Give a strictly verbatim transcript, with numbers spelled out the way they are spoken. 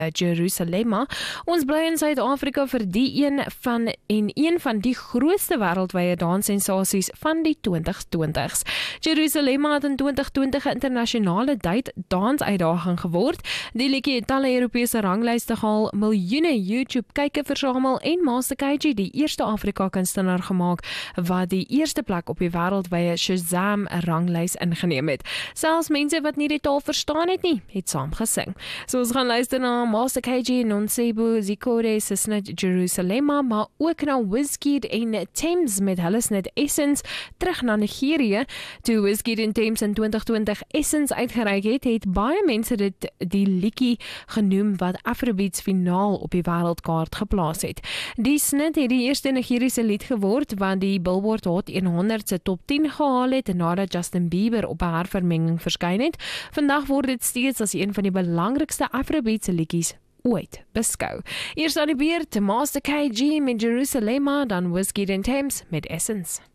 Jerusalema. Ons bly in Suid-Afrika vir die een van en een van die grootste wêreldwye danssensasies van die twintig twintigs. Jerusalema het in twintig twintig 'n internasionale duit dansuitdaging geword. Die liedjie het talle Europese ranglyste gehaal, miljoene YouTube-kyke versamel en Master K G die eerste Afrika kunstenaar gemaak wat die eerste plek op die wêreldwye Shazam ranglys ingeneem het. Selfs mense wat nie die taal verstaan het nie, het saam gesing. So ons gaan luister na Master K G, Noncebu Zikode se snit Jerusalema, maar ook na Wizkid en Tems met hulle snit Essence. Terug na Nigerië, toe Wizkid en Tems in twintig twintig Essence uitgereik het, het baie mense dit die liedjie genoem wat Afrobeats finaal op die wêreldkaart geplaas het. Die snit het die eerste Nigeriese lied geword wat die Billboard Hot honderd se top tien gehaal het nadat Justin Bieber op 'n hervermenging verskyn het. Vandag word dit steeds as een van die belangrikste Afrobeats liedjies ooit beskou. Eers aan die beurt, Master K G met Jerusalema, dan Wizkid en Tems met Essence.